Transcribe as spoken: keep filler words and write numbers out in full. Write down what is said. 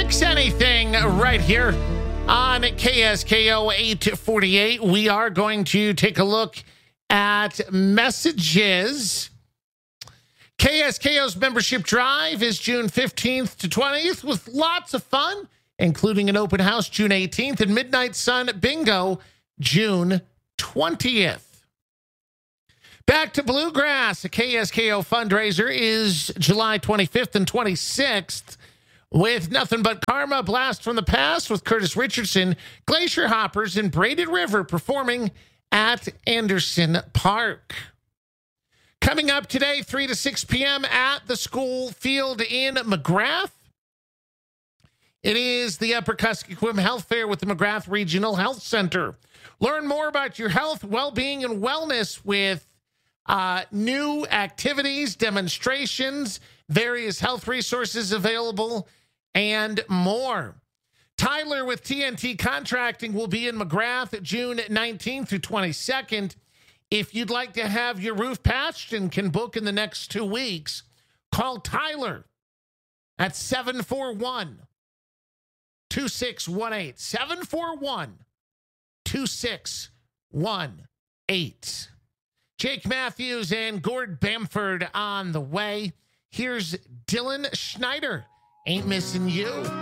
Fix Anything right here on K S K O eight forty-eight. We are going to take a look at messages. K S K O's membership drive is June fifteenth to twentieth with lots of fun, including an open house June eighteenth and Midnight Sun Bingo June twentieth. Back to Bluegrass. A K S K O fundraiser is July twenty-fifth and twenty-sixth with Nothing But Karma, Blast from the Past with Curtis Richardson, Glacier Hoppers, and Braided River performing at Anderson Park. Coming up today, three to six p.m. at the school field in McGrath. It is the Upper Kuskokwim Health Fair with the McGrath Regional Health Center. Learn more about your health, well-being, and wellness with uh, new activities, demonstrations, various health resources available, and more. Tyler with T N T Contracting will be in McGrath June nineteenth through twenty-second. If you'd like to have your roof patched and can book in the next two weeks, call Tyler at seven four one, two six one eight. seven four one, two six one eight. Jake Matthews and Gord Bamford on the way. Here's Dylan Schneider. Ain't Missing You.